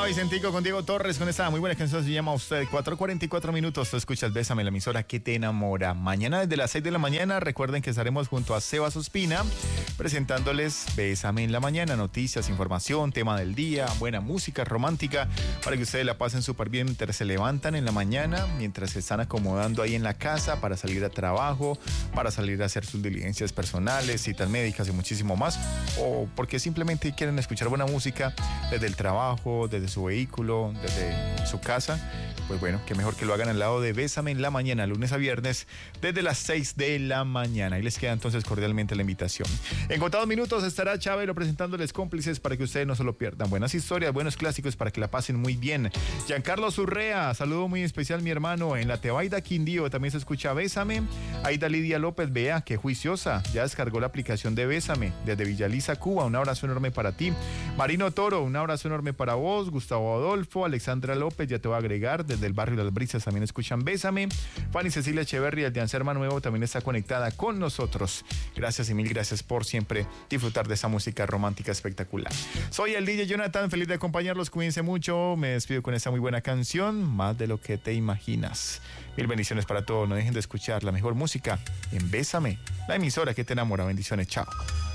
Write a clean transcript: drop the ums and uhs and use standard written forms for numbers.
Vicentico con Diego Torres con esta muy buena canción, se llama Usted. 4:44 minutos, tú escuchas Bésame, la emisora que te enamora. Mañana desde las 6 de la mañana, recuerden que estaremos junto a Sebas Ospina presentándoles Bésame en la mañana, noticias, información, tema del día, buena música romántica, para que ustedes la pasen súper bien mientras se levantan en la mañana, mientras se están acomodando ahí en la casa para salir a trabajo, para salir a hacer sus diligencias personales, citas médicas y muchísimo más, o porque simplemente quieren escuchar buena música desde el trabajo, desde su vehículo, desde su casa. Pues bueno, qué mejor que lo hagan al lado de Bésame en la mañana, lunes a viernes, desde las 6 de la mañana. Ahí les queda entonces cordialmente la invitación. En contados minutos estará Chabelo presentándoles Cómplices para que ustedes no se lo pierdan. Buenas historias, buenos clásicos para que la pasen muy bien. Giancarlo Urrea, saludo muy especial, mi hermano. En la Tebaida Quindío también se escucha Bésame. Aida Lidia López, vea, qué juiciosa. Ya descargó la aplicación de Bésame desde Villaliza, Cuba. Un abrazo enorme para ti. Marino Toro, un abrazo enorme para vos. Gustavo Adolfo, Alexandra López, ya te voy a agregar. Desde el barrio Las Brisas también escuchan Bésame. Fanny Cecilia Echeverría, de Anserma Nuevo, también está conectada con nosotros. Gracias y mil gracias por siempre disfrutar de esa música romántica espectacular. Soy el DJ Jonathan, feliz de acompañarlos. Cuídense mucho. Me despido con esta muy buena canción, Más de lo que te imaginas. Mil bendiciones para todos. No dejen de escuchar la mejor música en Bésame, la emisora que te enamora. Bendiciones. Chao.